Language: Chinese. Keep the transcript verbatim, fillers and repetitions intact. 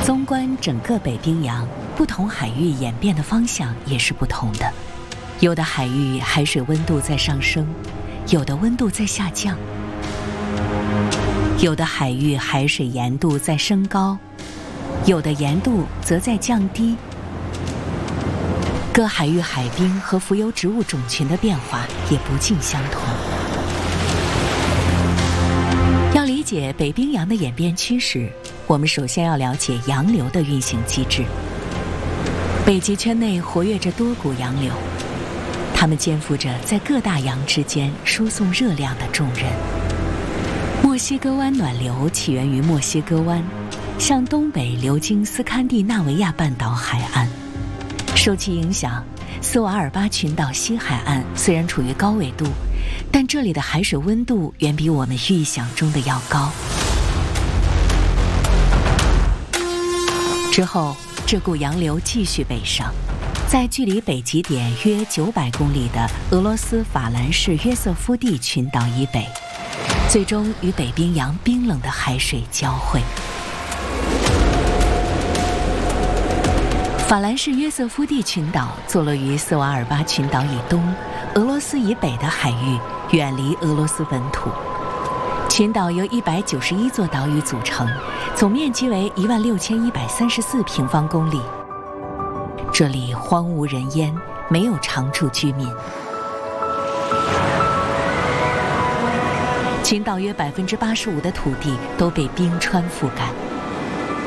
纵观整个北冰洋，不同海域演变的方向也是不同的。有的海域海水温度在上升，有的温度在下降；有的海域海水盐度在升高，有的盐度则在降低。各海域海冰和浮游植物种群的变化也不尽相同。要理解北冰洋的演变趋势，我们首先要了解洋流的运行机制。北极圈内活跃着多股洋流，它们肩负着在各大洋之间输送热量的重任。墨西哥湾暖流起源于墨西哥湾，向东北流经斯堪的纳维亚半岛海岸。受其影响，斯瓦尔巴群岛西海岸虽然处于高纬度，但这里的海水温度远比我们预想中的要高。之后，这股洋流继续北上，在距离北极点约九百公里的俄罗斯法兰士约瑟夫蒂群岛以北，最终与北冰洋冰冷的海水交汇。法兰士约瑟夫蒂群岛坐落于斯瓦尔巴群岛以东、俄罗斯以北的海域，远离俄罗斯本土。群岛由一百九十一座岛屿组成，总面积为一万六千一百三十四平方公里。这里荒无人烟，没有常住居民。群岛约百分之八十五的土地都被冰川覆盖。